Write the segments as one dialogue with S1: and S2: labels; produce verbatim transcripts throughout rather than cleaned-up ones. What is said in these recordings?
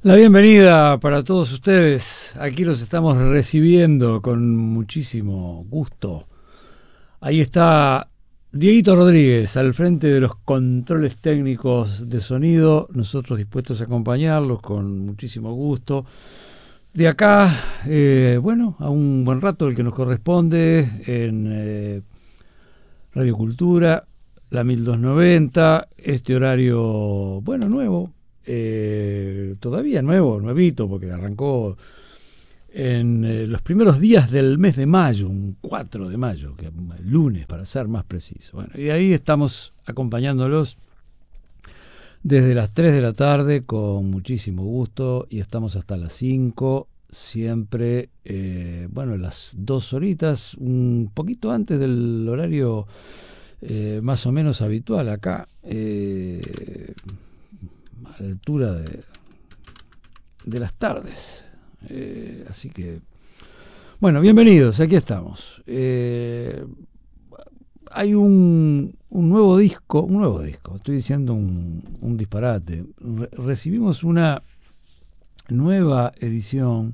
S1: La bienvenida para todos ustedes. Aquí los estamos recibiendo con muchísimo gusto. Ahí está Dieguito Rodríguez al frente de los controles técnicos de sonido. Nosotros dispuestos a acompañarlos con muchísimo gusto. De acá, eh, bueno, a un buen rato el que nos corresponde en eh, Radio Cultura, la mil doscientos noventa, este horario, bueno, nuevo. Eh, todavía nuevo, nuevito, porque arrancó en eh, los primeros días del mes de mayo, un cuatro de mayo, que el lunes para ser más preciso. Bueno, y ahí estamos acompañándolos desde las tres de la tarde con muchísimo gusto y estamos hasta las cinco, siempre, eh, bueno, las dos horitas, un poquito antes del horario eh, más o menos habitual acá. Eh, a la altura de, de las tardes. Eh, así que, bueno, bienvenidos, aquí estamos. Eh, hay un, un nuevo disco, un nuevo disco, estoy diciendo un, un disparate. Re- recibimos una nueva edición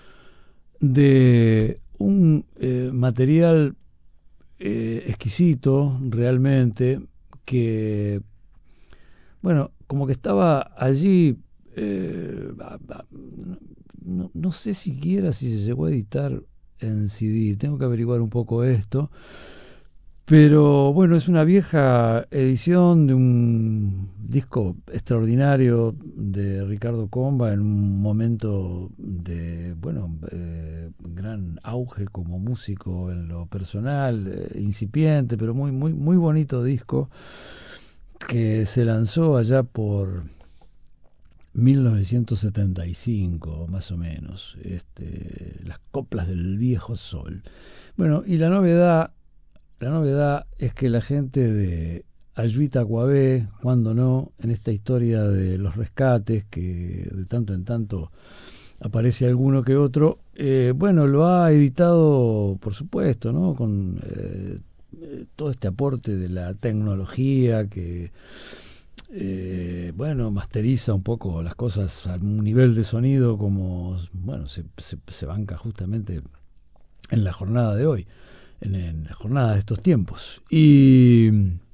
S1: de un eh, material eh, exquisito, realmente, que, bueno, como que estaba allí, eh, no, no sé siquiera si se llegó a editar en C D, tengo que averiguar un poco esto, pero bueno, es una vieja edición de un disco extraordinario de Ricardo Comba en un momento de, bueno, eh, gran auge como músico en lo personal, eh, incipiente, pero muy, muy, muy bonito disco que se lanzó allá por mil novecientos setenta y cinco, más o menos, este, las coplas del viejo sol. Bueno, y la novedad, la novedad es que la gente de Ayuita Guabé, cuando no, en esta historia de los rescates, que de tanto en tanto aparece alguno que otro, eh, bueno, lo ha editado, por supuesto, ¿no? Con eh, todo este aporte de la tecnología que, eh, bueno, masteriza un poco las cosas a un nivel de sonido como, bueno, se, se, se banca justamente en la jornada de hoy, en, en la jornada de estos tiempos. Y,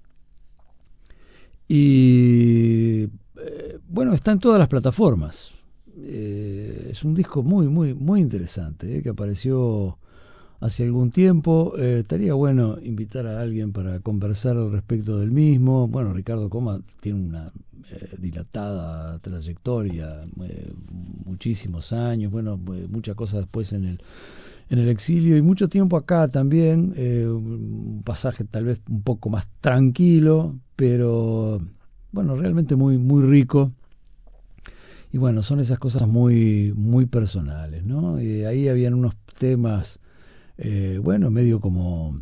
S1: y eh, bueno, está en todas las plataformas. Eh, es un disco muy, muy, muy interesante, eh, que apareció hace algún tiempo. Eh, estaría bueno invitar a alguien para conversar al respecto del mismo. Bueno, Ricardo Coma tiene una eh, dilatada trayectoria, eh, muchísimos años, bueno, eh, muchas cosas después en el en el exilio y mucho tiempo acá también, eh, un pasaje tal vez un poco más tranquilo, pero bueno, realmente muy muy rico. Y bueno, son esas cosas muy muy personales, ¿no? Y ahí habían unos temas, eh, bueno, medio como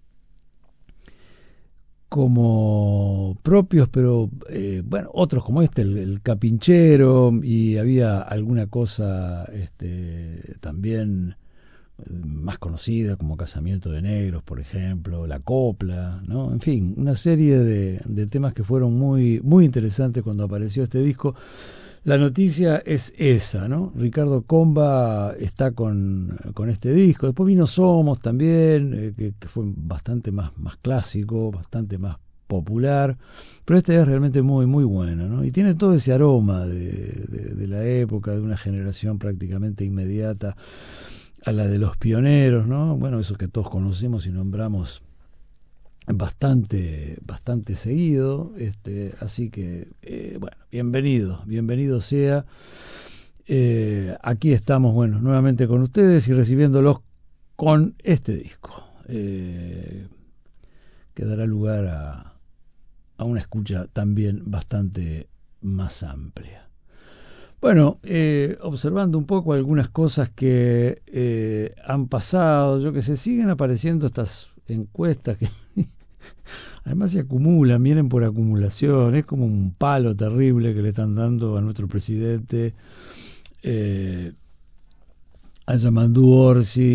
S1: como propios, pero eh, bueno, otros como este, el, el Capinchero, y había alguna cosa este, también eh, más conocida como Casamiento de Negros, por ejemplo, La Copla, ¿no? En fin, una serie de, de temas que fueron muy, muy interesantes cuando apareció este disco. La noticia es esa, ¿no? Ricardo Comba está con, con este disco. Después vino Somos también, eh, que, que fue bastante más, más clásico, bastante más popular. Pero este es realmente muy, muy bueno, ¿no? Y tiene todo ese aroma de, de, de la época, de una generación prácticamente inmediata a la de los pioneros, ¿no? Bueno, esos que todos conocemos y nombramos bastante bastante seguido, este así que eh, bueno, bienvenido bienvenido sea. Eh, aquí estamos, bueno, nuevamente con ustedes y recibiéndolos con este disco, eh, que dará lugar a, a una escucha también bastante más amplia. Bueno, eh, observando un poco algunas cosas que eh, han pasado, yo que sé, siguen apareciendo estas encuestas que además se acumulan, vienen por acumulación, es como un palo terrible que le están dando a nuestro presidente, eh, a Yamandu Orsi,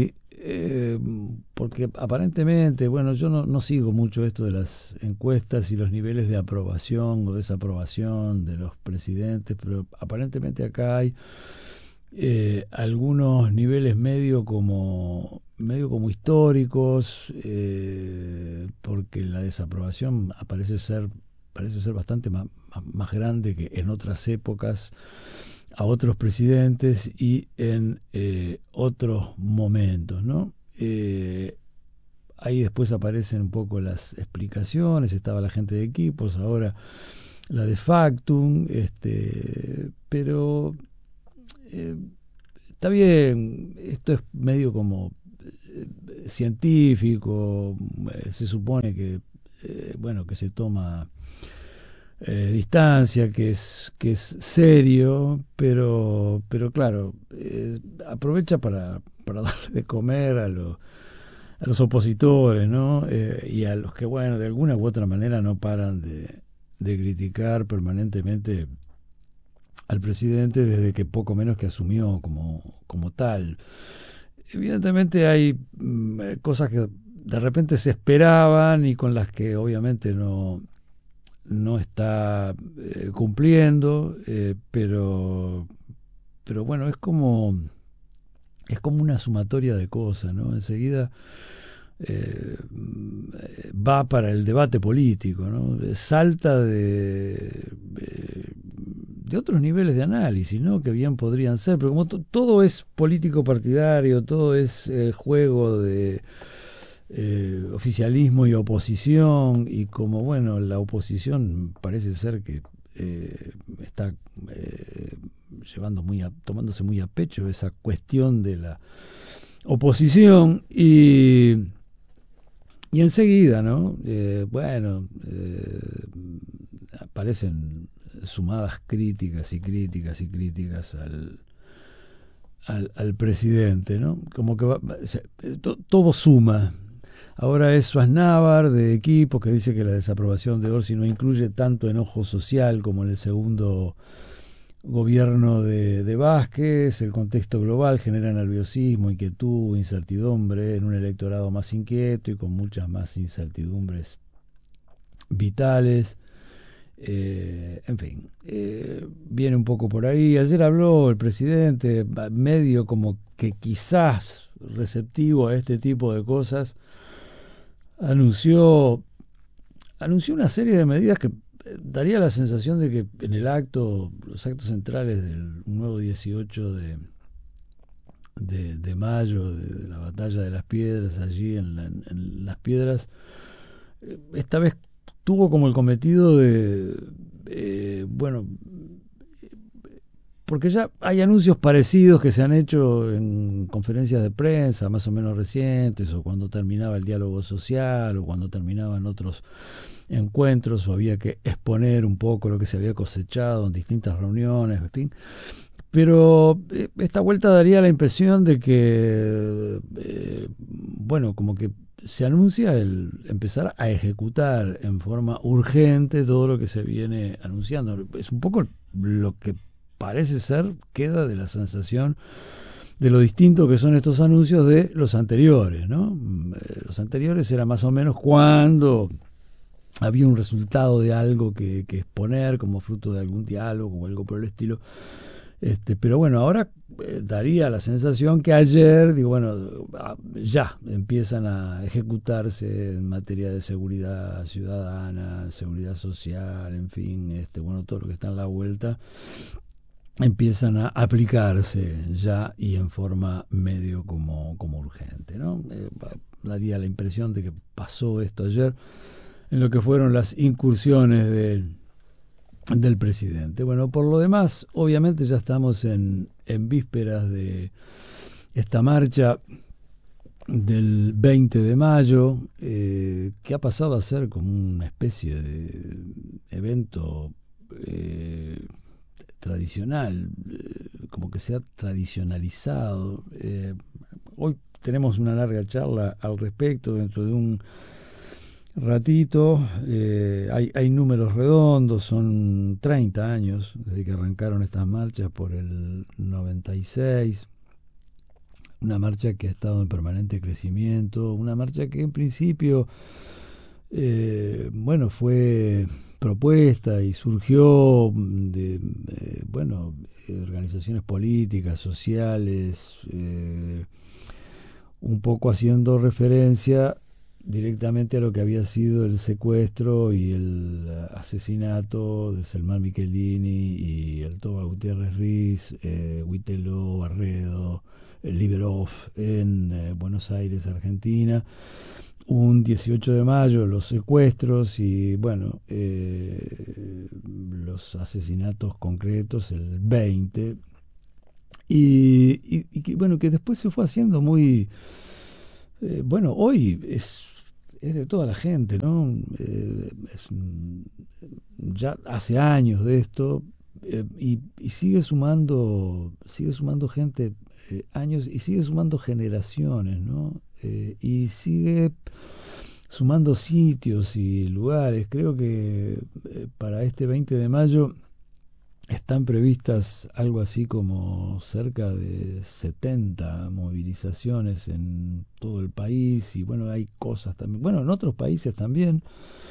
S1: eh, porque aparentemente, bueno, yo no, no sigo mucho esto de las encuestas y los niveles de aprobación o desaprobación de los presidentes, pero aparentemente acá hay eh, algunos niveles medio como medio como históricos, eh, porque la desaprobación parece ser parece ser bastante más, más grande que en otras épocas a otros presidentes y en eh, otros momentos, ¿no? Eh, ahí después aparecen un poco las explicaciones, estaba la gente de equipos, ahora la de Factum, este, pero eh, está bien, esto es medio como eh, científico, eh, se supone que, eh, bueno, que se toma eh, distancia, que es que es serio, pero pero claro, eh, aprovecha para, para darle de comer a los a los opositores, ¿no? Eh, y a los que, bueno, de alguna u otra manera no paran de, de criticar permanentemente al presidente desde que poco menos que asumió como, como tal. Evidentemente hay mm, cosas que de repente se esperaban y con las que obviamente no, no está eh, cumpliendo, eh, pero, pero bueno, es como, es como una sumatoria de cosas, ¿no? Enseguida eh, va para el debate político, ¿no? Salta de, de otros niveles de análisis, ¿no? Que bien podrían ser, pero como to- todo es político partidario, todo es eh, juego de eh, oficialismo y oposición, y como, bueno, la oposición parece ser que eh, está eh, llevando muy a, tomándose muy a pecho esa cuestión de la oposición, y y enseguida, ¿no? Eh, bueno, eh, aparecen sumadas críticas y críticas y críticas al, al, al presidente, ¿no? Como que va, se, to, todo suma. Ahora es Swaznavar de Equipo que dice que la desaprobación de Orsi no incluye tanto enojo social como en el segundo gobierno de, de Vázquez. El contexto global genera nerviosismo, inquietud, incertidumbre en un electorado más inquieto y con muchas más incertidumbres vitales. Eh, en fin, eh, viene un poco por ahí. Ayer habló el presidente, medio como que quizás receptivo a este tipo de cosas, anunció, anunció una serie de medidas que daría la sensación de que en el acto, los actos centrales del nuevo dieciocho de, de, de mayo, de, de la batalla de las piedras, allí en, la, en las piedras, eh, esta vez tuvo como el cometido de, eh, bueno, porque ya hay anuncios parecidos que se han hecho en conferencias de prensa más o menos recientes, o cuando terminaba el diálogo social, o cuando terminaban otros encuentros, o había que exponer un poco lo que se había cosechado en distintas reuniones, en fin. Pero eh, esta vuelta daría la impresión de que, eh, bueno, como que se anuncia el empezar a ejecutar en forma urgente todo lo que se viene anunciando. Es un poco lo que parece ser, queda de la sensación de lo distinto que son estos anuncios de los anteriores, ¿no? Eh, los anteriores era más o menos cuando había un resultado de algo que, que exponer como fruto de algún diálogo o algo por el estilo. Este, pero bueno, ahora eh, daría la sensación que ayer, digo, bueno, ya empiezan a ejecutarse en materia de seguridad ciudadana, seguridad social, en fin, este, bueno, todo lo que está en la vuelta, empiezan a aplicarse ya y en forma medio como, como urgente, ¿no? Eh, daría la impresión de que pasó esto ayer en lo que fueron las incursiones del del presidente. Bueno, por lo demás, obviamente ya estamos en, en vísperas de esta marcha del veinte de mayo, eh, que ha pasado a ser como una especie de evento eh, tradicional, eh, como que se ha tradicionalizado. Eh, hoy tenemos una larga charla al respecto dentro de un ratito. Eh, hay, hay números redondos, son treinta años desde que arrancaron estas marchas por el noventa y seis. una marcha que ha estado en permanente crecimiento, una marcha que en principio, eh, bueno, fue propuesta y surgió de, eh, bueno, organizaciones políticas, sociales, eh, un poco haciendo referencia directamente a lo que había sido el secuestro y el asesinato de Selman Michelini y el Toba Gutiérrez Riz, eh, Huiteló, Barredo, Liberov en eh, Buenos Aires, Argentina, un dieciocho de mayo los secuestros y bueno, eh, los asesinatos concretos el veinte y, y, y que, bueno, que después se fue haciendo muy, eh, bueno, hoy es, es de toda la gente, ¿no? Eh, es, ya hace años de esto, eh, y, y sigue sumando, sigue sumando gente, eh, años, y sigue sumando generaciones, ¿no? Eh, y sigue sumando sitios y lugares. Creo que eh, para este veinte de mayo están previstas algo así como cerca de setenta movilizaciones en todo el país y bueno, hay cosas también, bueno, en otros países también.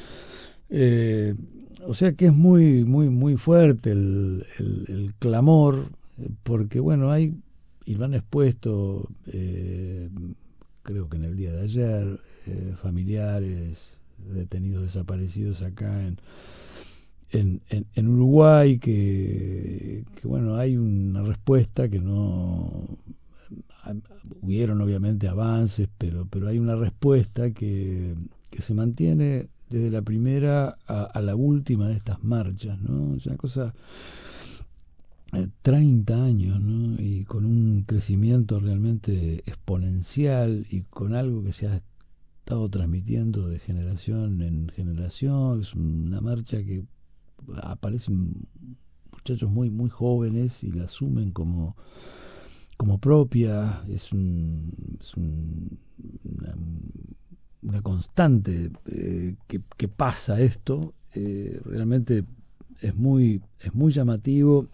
S1: Eh, o sea que es muy, muy, muy fuerte el, el, el clamor, porque bueno, hay, y lo han expuesto, eh, creo que en el día de ayer, eh, familiares detenidos desaparecidos acá en En, en, en Uruguay que, que bueno, hay una respuesta que no hubieron obviamente avances, pero pero hay una respuesta que, que se mantiene desde la primera a, a la última de estas marchas, ¿no? Es una cosa, eh, treinta años, ¿no? Y con un crecimiento realmente exponencial y con algo que se ha estado transmitiendo de generación en generación. Es una marcha que aparecen muchachos muy muy jóvenes y la asumen como como propia. Es, un, es un, una, una constante, eh, que, que pasa esto. Eh, realmente es muy es muy llamativo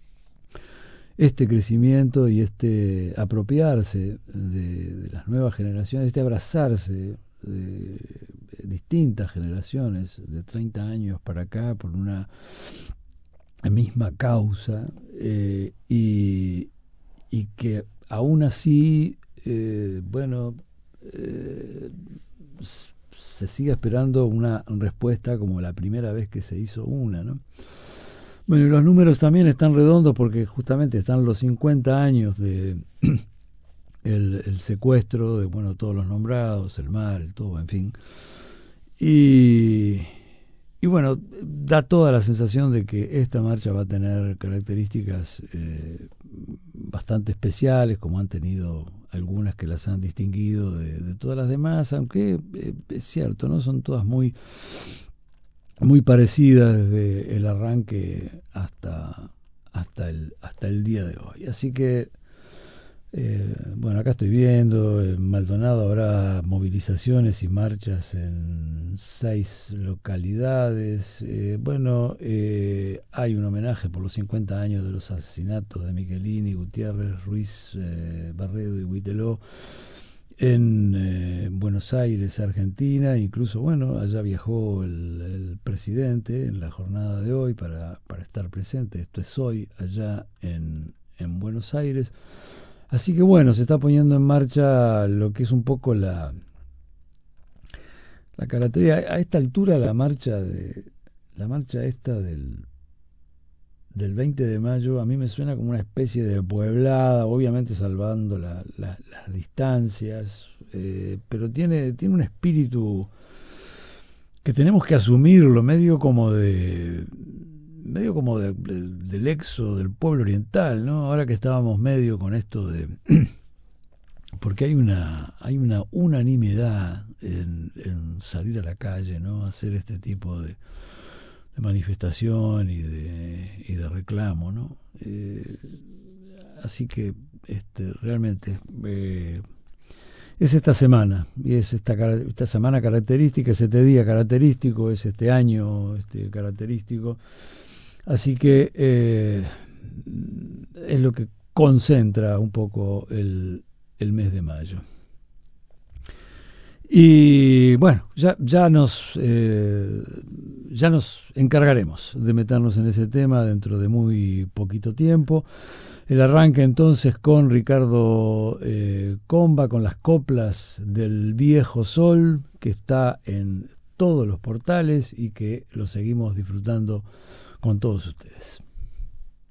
S1: este crecimiento y este apropiarse de, de las nuevas generaciones, este abrazarse de distintas generaciones de treinta años para acá por una misma causa, eh, y, y que aún así, eh, bueno, eh, se sigue esperando una respuesta como la primera vez que se hizo una, ¿no? Bueno, y los números también están redondos porque justamente están los cincuenta años de el, el secuestro de, bueno, todos los nombrados, el mar, el todo, en fin. Y, y bueno, da toda la sensación de que esta marcha va a tener características eh, bastante especiales, como han tenido algunas que las han distinguido de, de todas las demás, aunque eh, es cierto, ¿no? Son todas muy muy parecidas desde el arranque hasta hasta el hasta el día de hoy. Así que eh, bueno, acá estoy viendo, en Maldonado habrá movilizaciones y marchas en seis localidades. Eh, bueno, eh, hay un homenaje por los cincuenta años de los asesinatos de Michelini, Gutiérrez, Ruiz, eh, Barredo y Huiteló en eh, Buenos Aires, Argentina. Incluso, bueno, allá viajó el, el presidente en la jornada de hoy para, para estar presente. Esto es hoy, allá en, en Buenos Aires. Así que bueno, se está poniendo en marcha lo que es un poco la la característica a esta altura, la marcha de la marcha esta del del veinte de mayo a mí me suena como una especie de pueblada, obviamente salvando la, la, las distancias, eh, pero tiene tiene un espíritu que tenemos que asumirlo, medio como de medio como de, de, del éxodo del pueblo oriental, ¿no? Ahora que estábamos medio con esto de porque hay una hay una unanimidad en, en salir a la calle, ¿no? Hacer este tipo de, de manifestación y de y de reclamo, ¿no? Eh, así que este realmente eh, es esta semana y es esta esta semana característica, es este día característico, es este año este característico. Así que eh, es lo que concentra un poco el, el mes de mayo. Y bueno, ya, ya nos eh, ya nos encargaremos de meternos en ese tema dentro de muy poquito tiempo. El arranque entonces con Ricardo eh, Comba, con las coplas del Viejo Sol, que está en todos los portales y que lo seguimos disfrutando con todos ustedes.